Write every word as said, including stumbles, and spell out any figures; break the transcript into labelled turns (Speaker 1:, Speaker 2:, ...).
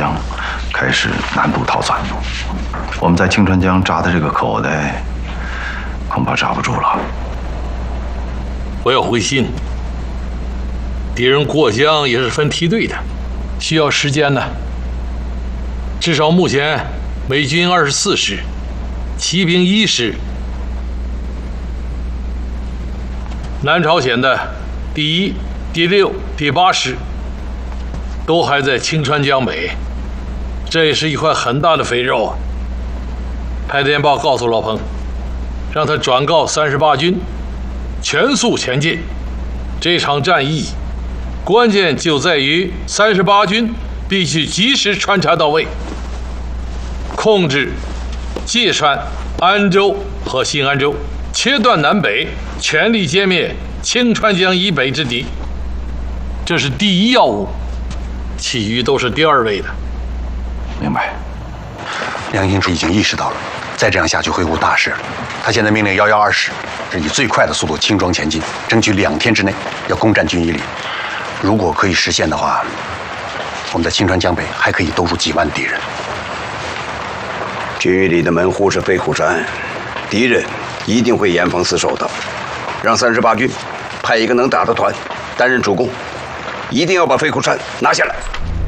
Speaker 1: 江，开始南渡逃窜。我们在清川江扎的这个口袋，恐怕扎不住了。
Speaker 2: 不要灰心，敌人过江也是分梯队的，需要时间呢。至少目前，美军二十四师，骑兵一师，南朝鲜的第一、第六、第八师，都还在清川江北，这也是一块很大的肥肉啊！派电报告诉老彭，让他转告三十八军，全速前进。这场战役，关键就在于三十八军必须及时穿插到位，控制界川、安州和新安州，切断南北，全力歼灭清川江以北之敌。这是第一要务，其余都是第二位的。
Speaker 1: 明白。
Speaker 3: 梁英已经意识到了，再这样下去会误大事了。他现在命令幺幺二师是以最快的速度轻装前进，争取两天之内要攻占军一旅。如果可以实现的话，我们在清川江北还可以兜住几万敌人。
Speaker 4: 军一里的门户是飞虎山，敌人一定会严防死守的。让三十八军派一个能打的团担任主攻，一定要把飞虎山拿下来。